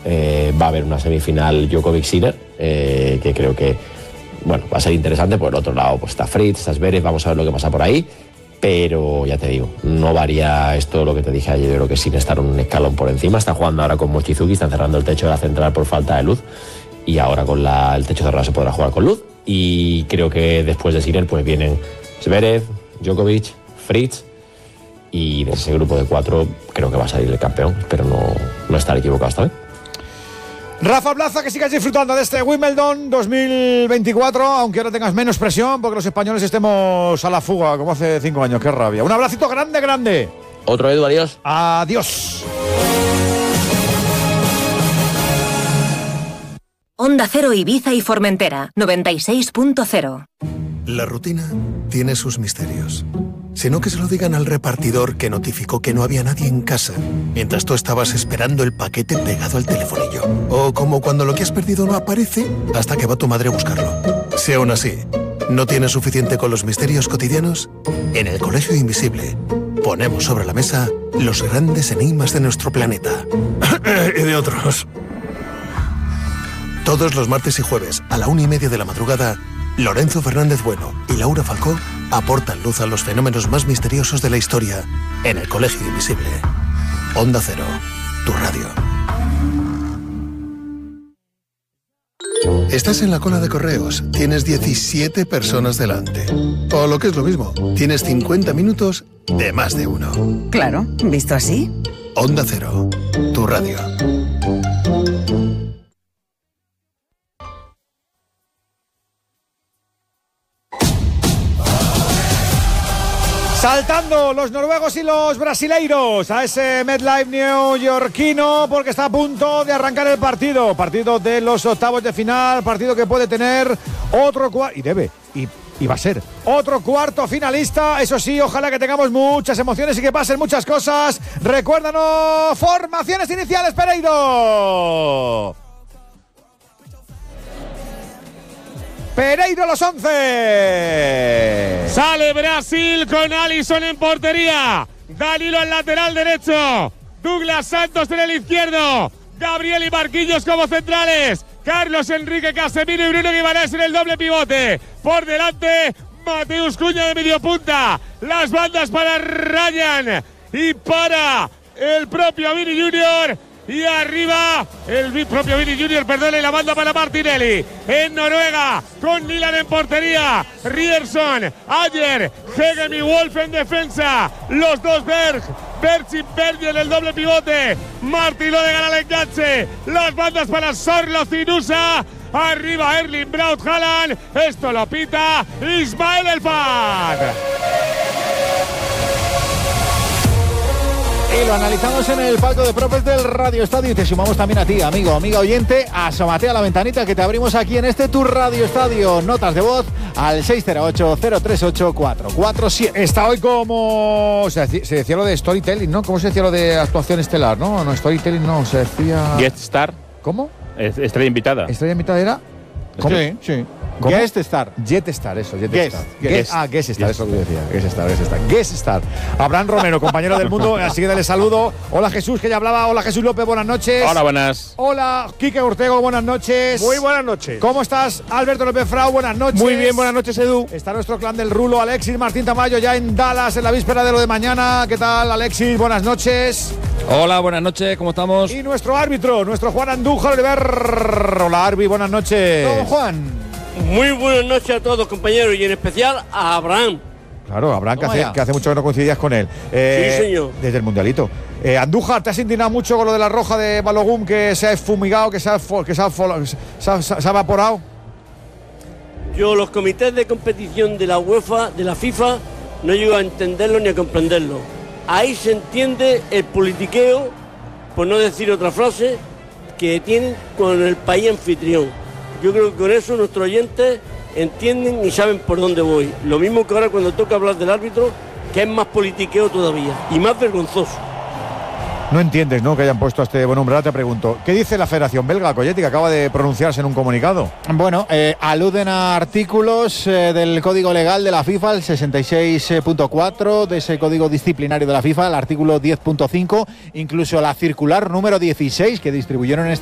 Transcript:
Va a haber una semifinal Djokovic-Sinner, que creo que va a ser interesante. Por el otro lado pues está Fritz, está Zverev, vamos a ver lo que pasa por ahí. Pero ya te digo, no varía esto lo que te dije ayer. Yo creo que Sinner está un escalón por encima. Está jugando ahora con Mochizuki, están cerrando el techo de la central por falta de luz. Y ahora con el techo cerrado se podrá jugar con luz. Y creo que después de Sinner pues vienen Zverev, Djokovic, Fritz. Y de ese grupo de 4 creo que va a salir el campeón. Espero no estar equivocado esta vez. Rafa Plaza, que sigas disfrutando de este Wimbledon 2024, aunque ahora tengas menos presión, porque los españoles estemos a la fuga, como hace 5 años. Qué rabia. Un abracito grande. Otro, Edu, adiós. Adiós. Onda Cero Ibiza y Formentera, 96.0. La rutina tiene sus misterios. Sino que se lo digan al repartidor que notificó que no había nadie en casa mientras tú estabas esperando el paquete pegado al telefonillo. O como cuando lo que has perdido no aparece hasta que va tu madre a buscarlo. Si aún así no tienes suficiente con los misterios cotidianos, en el Colegio Invisible ponemos sobre la mesa los grandes enigmas de nuestro planeta. Y de otros. Todos los martes y jueves a la 1:30 de la madrugada, Lorenzo Fernández Bueno y Laura Falcó aportan luz a los fenómenos más misteriosos de la historia en el Colegio Invisible. Onda Cero, tu radio. Estás en la cola de correos, tienes 17 personas delante. O lo que es lo mismo, tienes 50 minutos de más de uno. Claro, ¿visto así? Onda Cero, tu radio. Saltando los noruegos y los brasileiros a ese MetLife neoyorquino, porque está a punto de arrancar el partido de los octavos de final, partido que puede tener otro cuarto, y va a ser otro cuarto finalista. Eso sí, ojalá que tengamos muchas emociones y que pasen muchas cosas. Recuérdanos, formaciones iniciales, Pereiro. Pereiro, los 11. Sale Brasil con Alisson en portería. Danilo al lateral derecho. Douglas Santos en el izquierdo. Gabriel y Marquinhos como centrales. Carlos Enrique, Casemiro y Bruno Guimarães en el doble pivote. Por delante, Mateus Cunha de medio punta. Las bandas para Ryan y para el propio Vini Junior. Y arriba el propio Vini Junior, y la banda para Martinelli. En Noruega, con Nilan en portería, Ryerson, Ayer, Hegem y Wolf en defensa. Los dos Berg y Bergi en el doble pivote. Martín Odegaard al enganche. Las bandas para Sorloth y Nusa. Arriba Erling Braut Haaland. Esto lo pita Ismael Elfad. Y lo analizamos en el palco de propes del Radio Estadio y te sumamos también a ti, amigo, amiga oyente. Asómate a la ventanita que te abrimos aquí en este Tu Radio Estadio. Notas de voz al 608-038-447. Está hoy como... se decía lo de storytelling, ¿no? ¿Cómo se decía lo de actuación estelar? No, storytelling no, se decía... Guest star. ¿Cómo? Estrella invitada. ¿Estrella invitada era? ¿Cómo? Sí. ¿Cómo? Guest Star, Guest Star, eso que decía. Guest Star. Abraham Romero, compañero del mundo, así que dale saludo. Hola Jesús, que ya hablaba. Hola Jesús López, buenas noches. Hola, buenas. Hola Quique Ortego, buenas noches. Muy buenas noches. ¿Cómo estás? Alberto López Frau, buenas noches. Muy bien, buenas noches, Edu. Está nuestro clan del Rulo, Alexis Martín Tamayo, ya en Dallas, en la víspera de lo de mañana. ¿Qué tal, Alexis? Buenas noches. Hola, buenas noches, ¿cómo estamos? Y nuestro árbitro, nuestro Juan Andújar Oliver. Hola, Arbi, buenas noches. Don Juan. Muy buenas noches a todos, compañeros, y en especial a Abraham. Claro, Abraham, que hace mucho que no coincidías con él. Sí, señor. Desde el Mundialito. Andújar, ¿te has indignado mucho con lo de la roja de Balogun, que se ha esfumigado, que se ha evaporado? Yo los comités de competición de la UEFA, de la FIFA, no llego a entenderlo ni a comprenderlo. Ahí se entiende el politiqueo, por no decir otra frase, que tienen con el país anfitrión. Yo creo que con eso nuestros oyentes entienden y saben por dónde voy. Lo mismo que ahora cuando toca hablar del árbitro, que es más politiqueo todavía y más vergonzoso. No entiendes, ¿no?, que hayan puesto a este buen hombre. Ahora te pregunto, ¿qué dice la Federación Belga, Colletti, que acaba de pronunciarse en un comunicado? Bueno, aluden a artículos del Código Legal de la FIFA, el 66.4 de ese Código Disciplinario de la FIFA, el artículo 10.5, incluso la circular número 16 que distribuyeron en